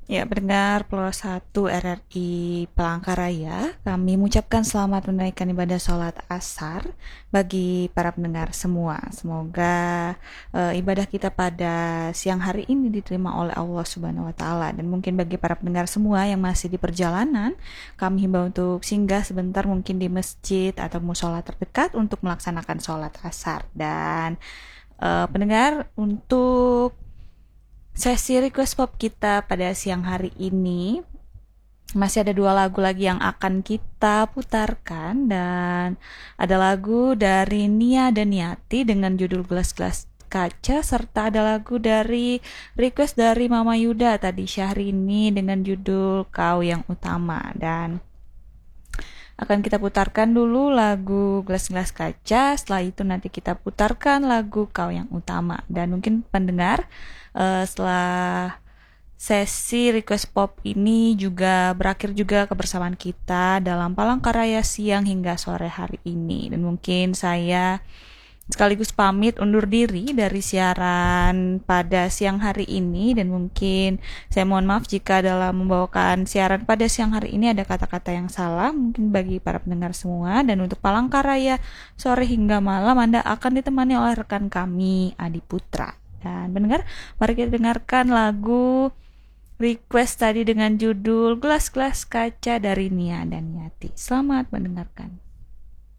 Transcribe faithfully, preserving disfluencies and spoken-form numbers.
Ya, pendengar Pulau satu R R I Palangkaraya, kami mengucapkan selamat menunaikan ibadah sholat asar bagi para pendengar semua. Semoga eh, ibadah kita pada siang hari ini diterima oleh Allah Subhanahu wa Ta'ala. Dan mungkin bagi para pendengar semua yang masih di perjalanan, kami himbau untuk singgah sebentar mungkin di masjid atau musola terdekat untuk melaksanakan sholat asar. Dan eh, pendengar, untuk sesi request pop kita pada siang hari ini masih ada dua lagu lagi yang akan kita putarkan, dan ada lagu dari Nia dan Niati dengan judul Gelas-Gelas Kaca, serta ada lagu dari request dari Mama Yuda tadi Syahrini dengan judul Kau Yang Utama. Dan akan kita putarkan dulu lagu Gelas-Gelas Kaca, setelah itu nanti kita putarkan lagu Kau Yang Utama. Dan mungkin pendengar, uh, setelah sesi request pop ini juga berakhir juga kebersamaan kita dalam Palangkaraya siang hingga sore hari ini. Dan mungkin saya sekaligus pamit undur diri dari siaran pada siang hari ini, dan mungkin saya mohon maaf jika dalam membawakan siaran pada siang hari ini ada kata-kata yang salah mungkin bagi para pendengar semua. Dan untuk Palangkaraya sore hingga malam Anda akan ditemani oleh rekan kami Adi Putra. Dan pendengar, mari kita dengarkan lagu request tadi dengan judul Gelas-Gelas Kaca dari Nia dan Yati. Selamat mendengarkan.